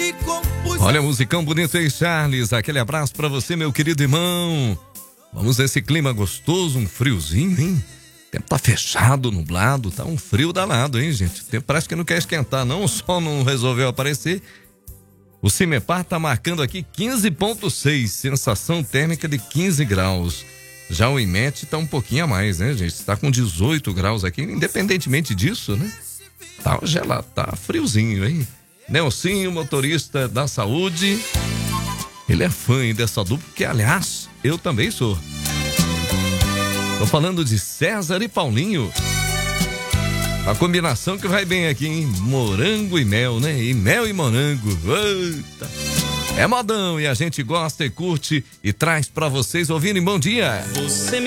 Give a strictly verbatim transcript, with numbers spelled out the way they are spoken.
Olha, musicão bonito aí, Charles. Aquele abraço pra você, meu querido irmão. Vamos nesse clima gostoso, um friozinho, hein? O tempo tá fechado, nublado, tá um frio danado, hein, gente? O tempo parece que não quer esquentar, não. O sol não resolveu aparecer. O Cimepar tá marcando aqui quinze vírgula seis, sensação térmica de quinze graus. Já o Imet tá um pouquinho a mais, né, gente? Tá com dezoito graus aqui, independentemente disso, né? Tá gelado, tá friozinho, hein? Nelsinho, motorista da saúde. Ele é fã hein, dessa dupla, que aliás, eu também sou. Tô falando de César e Paulinho. A combinação que vai bem aqui, hein? Morango e mel, né? E mel e morango. Eita. É modão e a gente gosta e curte e traz pra vocês ouvirem. Bom dia. Você